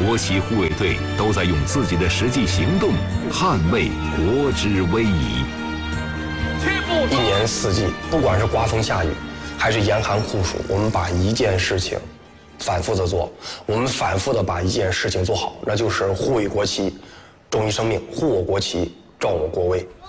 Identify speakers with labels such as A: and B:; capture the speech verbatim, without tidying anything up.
A: 国旗护卫队都在用自己的实际行动捍卫国之威仪。
B: 一年四季，不管是刮风下雨，还是严寒酷暑，我们把一件事情反复的做，我们反复的把一件事情做好，那就是护卫国旗，重于生命，护我国旗，照我国威。